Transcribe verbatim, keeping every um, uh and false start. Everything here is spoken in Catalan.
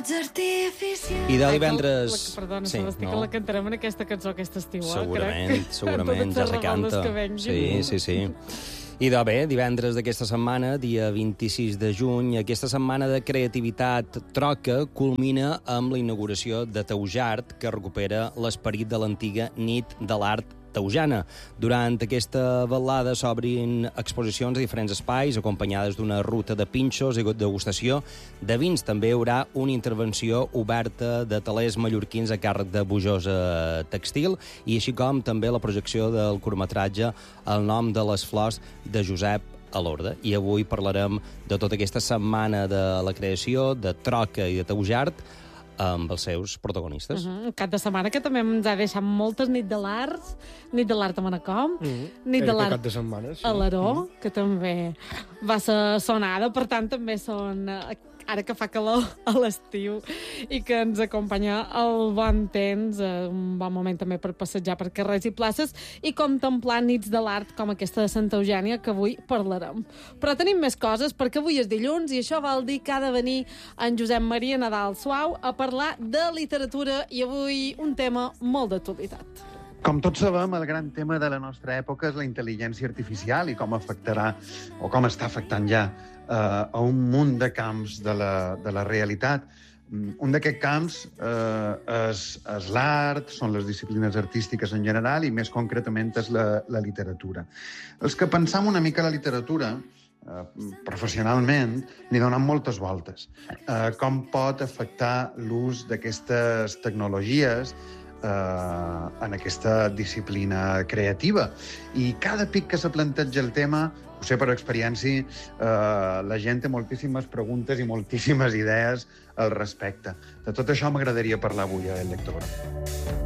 artificials. I de Ai, que divendres... La, perdona, sí, Sebastià, no. que la cantarem en aquesta cançó aquest estiu, eh? Segurament, Crec. segurament, ja Totes les recanta. revoltes que venguin. Sí, sí, sí. I de bé, divendres d'aquesta setmana, dia vint-i-sis de juny, aquesta setmana de creativitat troca culmina amb la inauguració de Taujart, que recupera l'esperit de l'antiga nit de l'art taujana. Durant aquesta vetllada s'obrin exposicions a diferents espais, acompanyades d'una ruta de pinxos i degustació de vins. També hi haurà una intervenció oberta de talers mallorquins a càrrec de Bujosa Textil, i així com també la projecció del curtmetratge El nom de les flors de Josep Alorda. I avui parlarem de tota aquesta setmana de la creació, de troca i de Taujart, amb els seus protagonistes. Uh -huh. Un cap de setmana que també ens ha deixat moltes nit de l'art, nit de l'art a Manacor, uh -huh. nit de l'art sí. a l'Aró, uh -huh. que també va ser sonada, per tant també són... ara que fa calor a l'estiu i que ens acompanya el bon temps, un bon moment també per passejar per carrers i places i contemplar nits de l'art com aquesta de Santa Eugènia, que avui parlarem. Però tenim més coses, perquè avui és dilluns i això vol dir que ha de venir en Josep Maria Nadal Suau a parlar de literatura, i avui un tema molt d'actualitat. Com tots sabem, el gran tema de la nostra època és la intel·ligència artificial i com afectarà, o com està afectant ja, eh, a un munt de camps de la, de la realitat. Un d'aquests camps eh, és, és l'art, són les disciplines artístiques en general i més concretament és la, la literatura. Els que pensam una mica la literatura, eh, professionalment, li donem moltes voltes. Eh, com pot afectar l'ús d'aquestes tecnologies Eh, en aquesta disciplina creativa. I cada pic que se planteja el tema, ho sé per experiència, eh, la gent té moltíssimes preguntes i moltíssimes idees al respecte. De tot això m'agradaria parlar avui a El Lector.